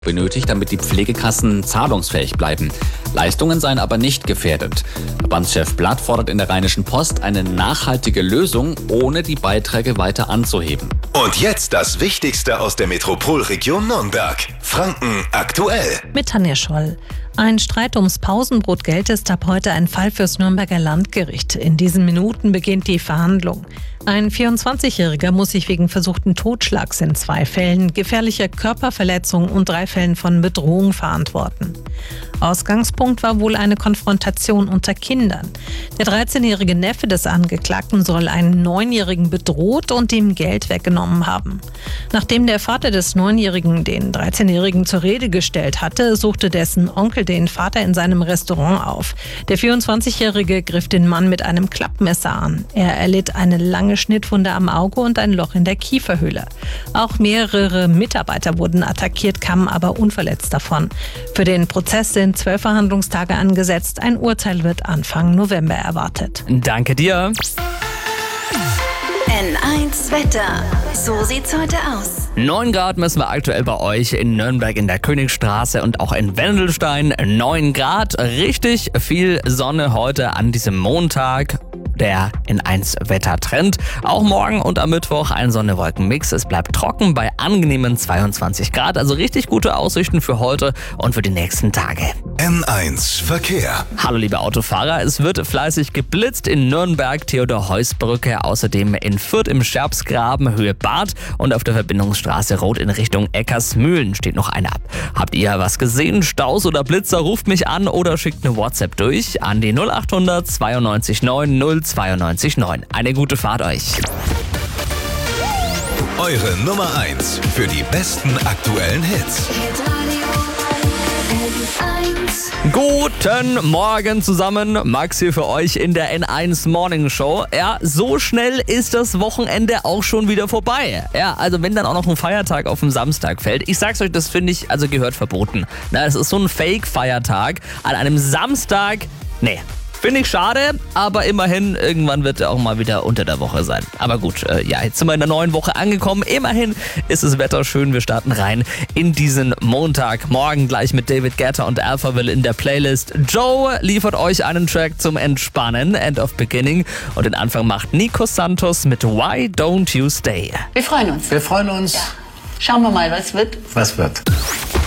benötigt, damit die Pflegekassen zahlungsfähig bleiben. Leistungen seien aber nicht gefährdet. Verbandschef Blatt fordert in der Rheinischen Post eine nachhaltige Lösung, ohne die Beiträge weiter anzuheben. Und jetzt das Wichtigste aus der Metropolregion Nürnberg. Franken aktuell. Mit Tanja Scholl. Ein Streit ums Pausenbrotgeld ist ab heute ein Fall fürs Nürnberger Landgericht. In diesen Minuten beginnt die Verhandlung. Ein 24-Jähriger muss sich wegen versuchten Totschlags in 2 Fällen, gefährlicher Körperverletzung und 3 Fällen von Bedrohung verantworten. Ausgangspunkt war wohl eine Konfrontation unter Kindern. Der 13-jährige Neffe des Angeklagten soll einen 9-Jährigen bedroht und ihm Geld weggenommen haben. Nachdem der Vater des 9-Jährigen den 13-jährigen zur Rede gestellt hatte, suchte dessen Onkel den Vater in seinem Restaurant auf. Der 24-jährige griff den Mann mit einem Klappmesser an. Er erlitt eine lange Schnittwunde am Auge und ein Loch in der Kieferhöhle. Auch mehrere Mitarbeiter wurden attackiert, kamen aber unverletzt davon. Für den Prozess sind 12 Verhandlungstage angesetzt. Ein Urteil wird Anfang November erwartet. Danke dir. N1 Wetter. So sieht's heute aus. 9 Grad messen wir aktuell bei euch in Nürnberg in der Königstraße und auch in Wendelstein. 9 Grad, richtig viel Sonne heute an diesem Montag. Der N1-Wettertrend. Auch morgen und am Mittwoch ein Sonne-Wolken-Mix. Es bleibt trocken bei angenehmen 22 Grad. Also richtig gute Aussichten für heute und für die nächsten Tage. N1 Verkehr. Hallo liebe Autofahrer, es wird fleißig geblitzt in Nürnberg, Theodor-Heuss-Brücke, außerdem in Fürth im Scherbsgraben, Höhe Bad und auf der Verbindungsstraße Rot in Richtung Eckersmühlen steht noch eine ab. Habt ihr was gesehen? Staus oder Blitzer? Ruft mich an oder schickt eine WhatsApp durch an die 0800 92 9 092 9. Eine gute Fahrt euch. Eure Nummer 1 für die besten aktuellen Hits. Guten Morgen zusammen, Max hier für euch in der N1 Morning Show. Ja, so schnell ist das Wochenende auch schon wieder vorbei. Ja, also wenn dann auch noch ein Feiertag auf den Samstag fällt. Ich sag's euch, das finde ich, also gehört verboten. Na, das ist so ein Fake-Feiertag an einem Samstag. Nee. Finde ich schade, aber immerhin, irgendwann wird er auch mal wieder unter der Woche sein. Aber gut, jetzt sind wir in der neuen Woche angekommen. Immerhin ist das Wetter schön. Wir starten rein in diesen Montag. Morgen gleich mit David Guetta und Alphaville in der Playlist. Joe liefert euch einen Track zum Entspannen, End of Beginning. Und den Anfang macht Nico Santos mit Why Don't You Stay. Wir freuen uns. Wir freuen uns. Ja. Schauen wir mal, was wird. Was wird?